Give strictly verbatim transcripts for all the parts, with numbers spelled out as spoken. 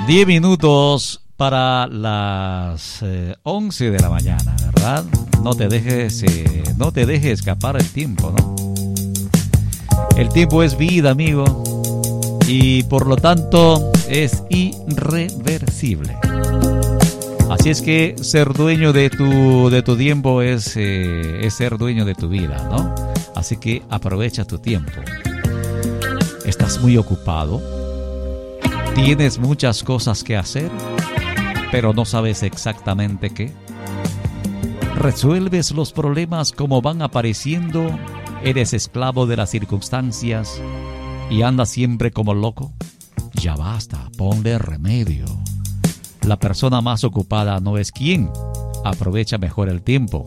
Diez minutos para las eh, once de la mañana, ¿verdad? No te dejes, eh, no te dejes escapar el tiempo, ¿no? El tiempo es vida, amigo, y por lo tanto es irreversible. Así es que ser dueño de tu, de tu tiempo es, eh, es ser dueño de tu vida, ¿no? Así que aprovecha tu tiempo. ¿Estás muy ocupado? ¿Tienes muchas cosas que hacer, pero no sabes exactamente qué? ¿Resuelves los problemas como van apareciendo? ¿Eres esclavo de las circunstancias y andas siempre como loco? Ya basta, ponle remedio. La persona más ocupada no es quien aprovecha mejor el tiempo,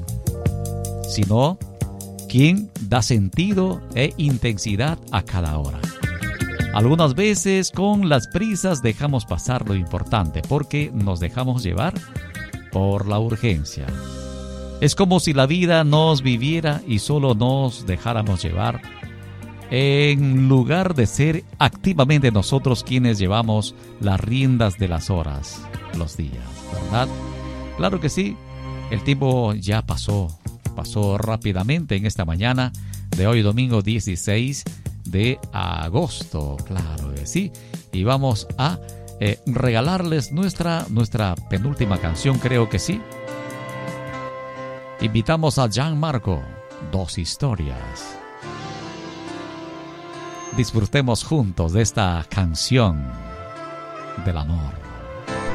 sino quien da sentido e intensidad a cada hora. Algunas veces con las prisas dejamos pasar lo importante porque nos dejamos llevar por la urgencia. Es como si la vida nos viviera y solo nos dejáramos llevar, en lugar de ser activamente nosotros quienes llevamos las riendas de las horas, los días, ¿verdad? Claro que sí, el tiempo ya pasó, pasó rápidamente en esta mañana de hoy domingo dieciséis de agosto, claro que sí, y vamos a eh, regalarles nuestra, nuestra penúltima canción, creo que sí. Invitamos a Gianmarco, Dos Historias. Disfrutemos juntos de esta canción del amor.